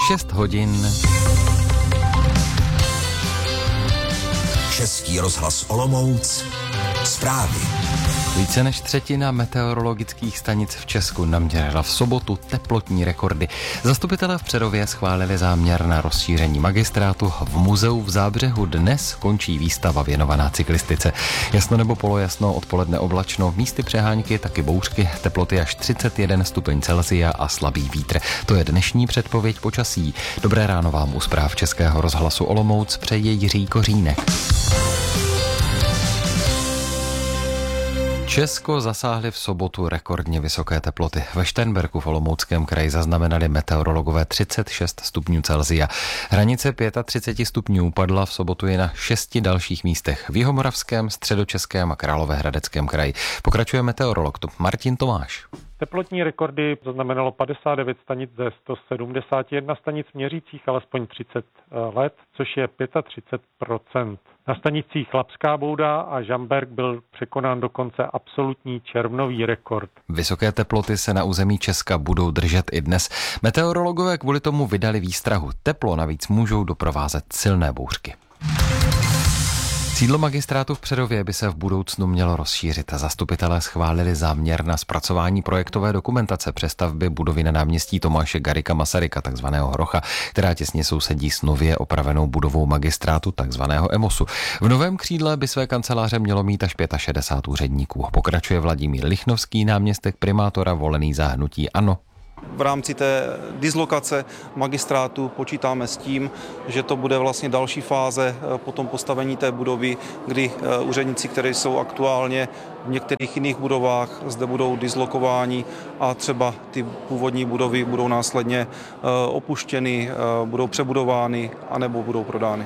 6 hodin. Český rozhlas Olomouc. Zprávy. Více než třetina meteorologických stanic v Česku naměřila v sobotu teplotní rekordy. Zastupitelé v Přerově schválili záměr na rozšíření magistrátu. V muzeu v Zábřehu dnes končí výstava věnovaná cyklistice. Jasno nebo polojasno, odpoledne oblačno, místy přehánky, taky bouřky, teploty až 31 stupeň Celsia a slabý vítr. To je dnešní předpověď počasí. Dobré ráno vám u zpráv Českého rozhlasu Olomouc přeje Jiří Kořínek. Česko zasáhly v sobotu rekordně vysoké teploty. Ve Šternberku v Olomouckém kraji zaznamenali meteorologové 36 stupňů Celsia. Hranice 35 stupňů padla v sobotu i na 6 dalších místech. V Jihomoravském, Středočeském a Královéhradeckém kraji. Pokračuje meteorolog Martin Tomáš. Teplotní rekordy zaznamenalo 59 stanic ze 171 stanic měřících alespoň 30 let, což je 35%. Na stanicích Labská Bouda a Žamberk byl překonán dokonce absolutní červnový rekord. Vysoké teploty se na území Česka budou držet i dnes. Meteorologové kvůli tomu vydali výstrahu. Teplo navíc můžou doprovázet silné bouřky. Sídlo magistrátu v Přerově by se v budoucnu mělo rozšířit. Zastupitelé schválili záměr na zpracování projektové dokumentace přestavby budovy na náměstí Tomáše Garrigua Masaryka, takzvaného Hrocha, která těsně sousedí s nově opravenou budovou magistrátu, takzvaného EMOSu. V novém křídle by své kanceláře mělo mít až 65 úředníků. Pokračuje Vladimír Lichnovský, náměstek primátora volený za hnutí ANO. V rámci té dislokace magistrátu počítáme s tím, že to bude vlastně další fáze po tom postavení té budovy, kdy úředníci, kteří jsou aktuálně v některých jiných budovách, zde budou dislokováni a třeba ty původní budovy budou následně opuštěny, budou přebudovány anebo budou prodány.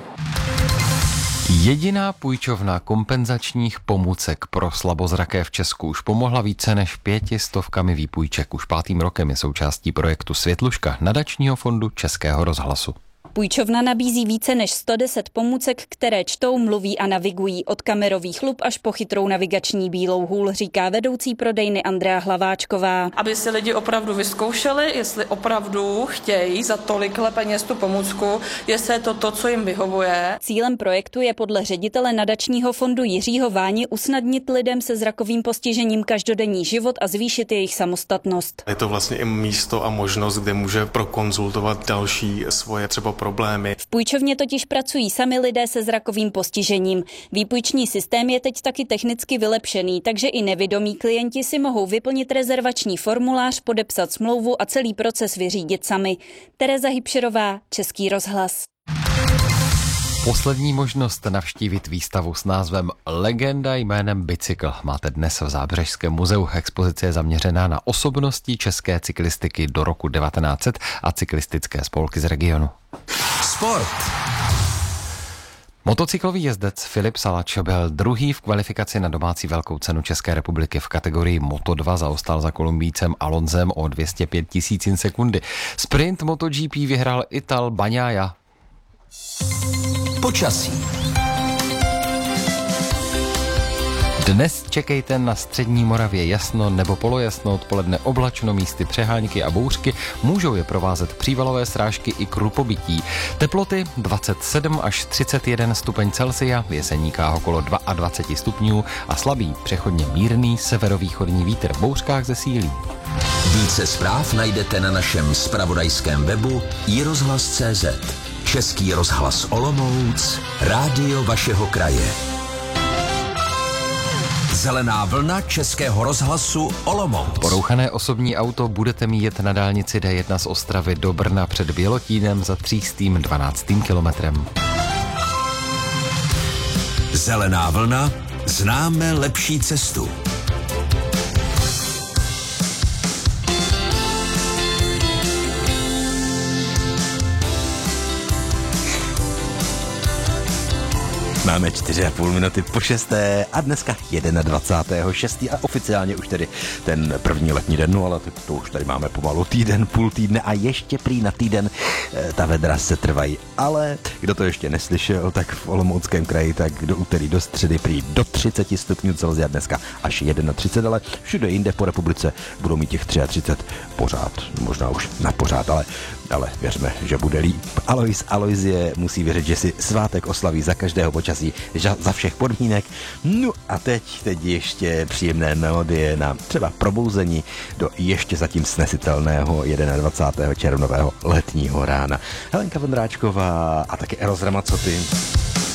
Jediná půjčovna kompenzačních pomůcek pro slabozraké v Česku už pomohla více než 500 výpůjček. Už 5. rokem je součástí projektu Světluška nadačního fondu Českého rozhlasu. Půjčovna nabízí více než 110 pomůcek, které čtou, mluví a navigují od kamerových lup až po chytrou navigační bílou hůl, říká vedoucí prodejny Andrea Hlaváčková. Aby si lidi opravdu vyzkoušeli, jestli opravdu chtějí za tolikhle peněz tu pomůcku, jestli je to, co jim vyhovuje. Cílem projektu je podle ředitele nadačního fondu Jiřího Váni usnadnit lidem se zrakovým postižením každodenní život a zvýšit jejich samostatnost. Je to vlastně i místo a možnost, kde může prokonzultovat další svoje třeba problémy. V půjčovně totiž pracují sami lidé se zrakovým postižením. Výpůjční systém je teď taky technicky vylepšený, takže i nevidomí klienti si mohou vyplnit rezervační formulář, podepsat smlouvu a celý proces vyřídit sami. Tereza Hybšerová, Český rozhlas. Poslední možnost navštívit výstavu s názvem Legenda jménem bicykl máte dnes v Zábřežském muzeu. Expozice je zaměřená na osobnosti české cyklistiky do roku 1900 a cyklistické spolky z regionu. Sport. Motocyklový jezdec Filip Salač byl druhý v kvalifikaci na domácí velkou cenu České republiky v kategorii Moto2, zaostal za Kolumbícem Alonzem o 205 000 sekundy. Sprint MotoGP vyhrál Ital Bagnaia. Počasí. Dnes čekejte na střední Moravě jasno nebo polojasno, odpoledne oblačno, místy přehánky a bouřky, můžou je provázet přívalové srážky i krupobytí. Teploty 27 až 31 stupeň Celsia, v Jeseníkách okolo 22 stupňů a slabý, přechodně mírný severovýchodní vítr, v bouřkách zesílí. Více zpráv najdete na našem zpravodajském webu iRozhlas.cz. Český rozhlas Olomouc, rádio vašeho kraje. Zelená vlna Českého rozhlasu Olomouc. Porouchané osobní auto budete mít na dálnici D1 z Ostravy do Brna před Bělotínem za 312. kilometrem. Zelená vlna, známe lepší cestu. Máme 4,5 minuty po 6. a dneska 21.6. a oficiálně už tedy ten první letní den, no ale to už tady máme pomalu týden, půl týdne a ještě prý na týden ta vedra se trvají. Ale kdo to ještě neslyšel, tak v Olomouckém kraji, tak do úterý do středy prý do 30 stupňů Celsia, dneska až 31, ale všude jinde po republice budou mít těch 33 pořád, možná už na pořád, ale ale věřme, že bude líp. Aloizie musí věřit, že si svátek oslaví za každého počasí, za všech podmínek. No a teď ještě příjemné melodie na třeba probouzení do ještě zatím snesitelného 21. červnového letního rána. Helenka Vondráčková a také Eros Ramazzotti.